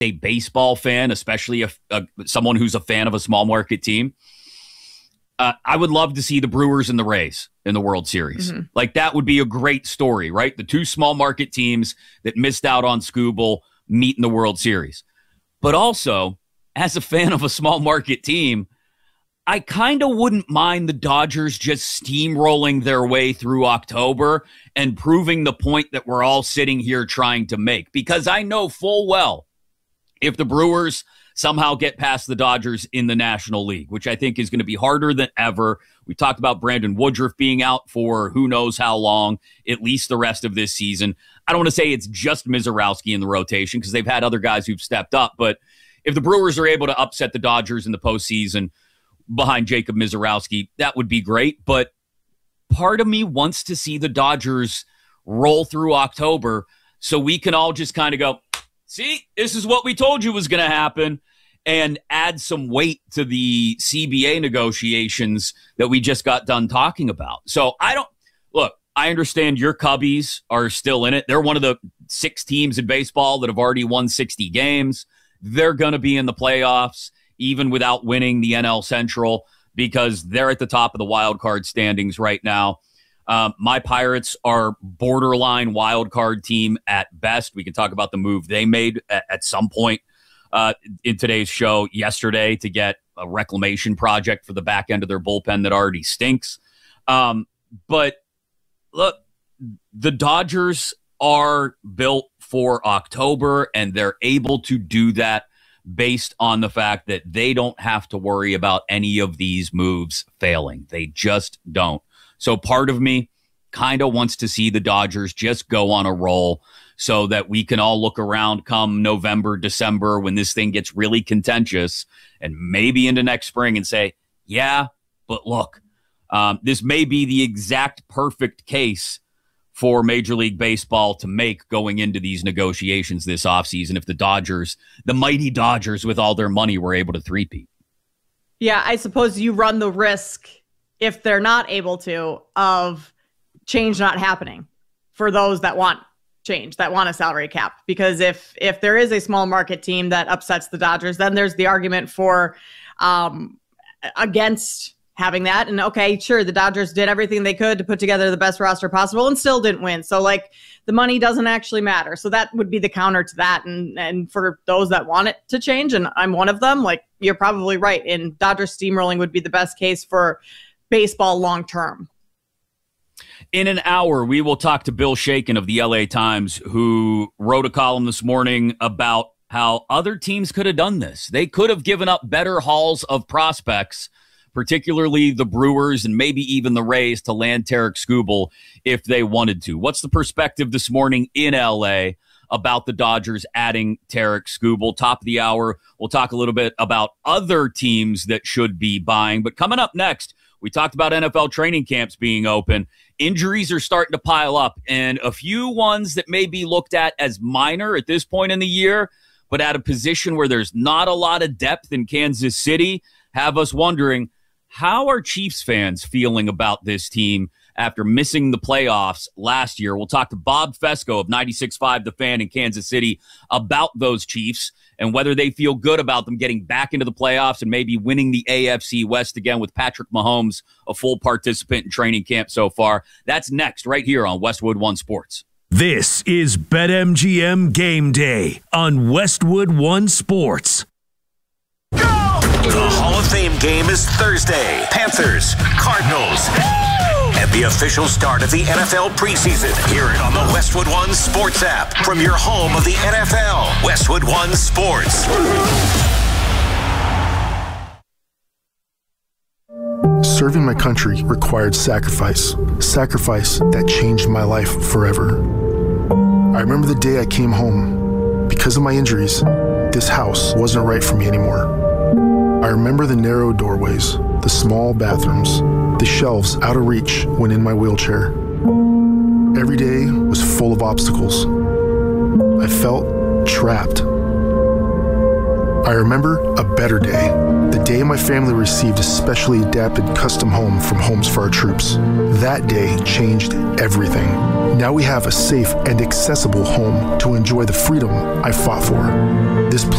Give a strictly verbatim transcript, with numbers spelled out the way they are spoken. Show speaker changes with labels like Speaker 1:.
Speaker 1: a baseball fan, especially a, a, someone who's a fan of a small market team, uh, I would love to see the Brewers and the Rays in the World Series. Mm-hmm. Like, that would be a great story, right? The two small market teams that missed out on Skubal meet in the World Series. But also, as a fan of a small market team, I kind of wouldn't mind the Dodgers just steamrolling their way through October and proving the point that we're all sitting here trying to make. Because I know full well if the Brewers somehow get past the Dodgers in the National League, which I think is going to be harder than ever. We talked about Brandon Woodruff being out for who knows how long, at least the rest of this season. I don't want to say it's just Mizorowski in the rotation because they've had other guys who've stepped up. But if the Brewers are able to upset the Dodgers in the postseason behind Jacob Mizorowski, that would be great. But part of me wants to see the Dodgers roll through October so we can all just kind of go, see, this is what we told you was going to happen, and add some weight to the C B A negotiations that we just got done talking about. So I don't, look, I understand your Cubbies are still in it. They're one of the six teams in baseball that have already won sixty games. They're going to be in the playoffs, even without winning the N L Central, because they're at the top of the wild card standings right now. Um, my Pirates are borderline wild card team at best. We can talk about the move they made at, at some point uh, in today's show yesterday to get a reclamation project for the back end of their bullpen that already stinks. Um, but look, the Dodgers are built for October, and they're able to do that based on the fact that they don't have to worry about any of these moves failing. They just don't. So part of me kind of wants to see the Dodgers just go on a roll so that we can all look around come November, December, when this thing gets really contentious, and maybe into next spring and say, yeah, but look, um, this may be the exact perfect case for Major League Baseball to make going into these negotiations this offseason if the Dodgers, the mighty Dodgers with all their money, were able to three-peat.
Speaker 2: Yeah, I suppose you run the risk, if they're not able to, of change not happening for those that want change, that want a salary cap. Because if if there is a small market team that upsets the Dodgers, then there's the argument for um, against having that. And okay, sure, the Dodgers did everything they could to put together the best roster possible and still didn't win. So like the money doesn't actually matter. So that would be the counter to that. And and for those that want it to change, and I'm one of them, like you're probably right. And Dodgers steamrolling would be the best case for baseball long term.
Speaker 1: In an hour, we will talk to Bill Shakin of the L A Times, who wrote a column this morning about how other teams could have done this. They could have given up better hauls of prospects, particularly the Brewers and maybe even the Rays, to land Tarik Skubal if they wanted to. What's the perspective this morning in L A about the Dodgers adding Tarik Skubal? Top of the hour, we'll talk a little bit about other teams that should be buying. But coming up next, we talked about N F L training camps being open. Injuries are starting to pile up, and a few ones that may be looked at as minor at this point in the year, but at a position where there's not a lot of depth in Kansas City, have us wondering, how are Chiefs fans feeling about this team after missing the playoffs last year? We'll talk to Bob Fesco of ninety-six point five The Fan in Kansas City about those Chiefs and whether they feel good about them getting back into the playoffs and maybe winning the A F C West again with Patrick Mahomes, a full participant in training camp so far. That's next right here on Westwood One Sports.
Speaker 3: This is BetMGM Game Day on Westwood One Sports.
Speaker 4: Go! The Hall of Fame game is Thursday. Panthers, Cardinals, and the official start of the N F L preseason. Hear it on the Westwood One Sports app from your home of the N F L. Westwood One Sports.
Speaker 5: Serving my country required sacrifice. Sacrifice that changed my life forever. I remember the day I came home. Because of my injuries, this house wasn't right for me anymore. I remember the narrow doorways, the small bathrooms, the shelves out of reach when in my wheelchair. Every day was full of obstacles. I felt trapped. I I remember a better day. The day my family received a specially adapted custom home from Homes for Our Troops. That day changed everything. Now we have a safe and accessible home to enjoy the freedom I fought for. This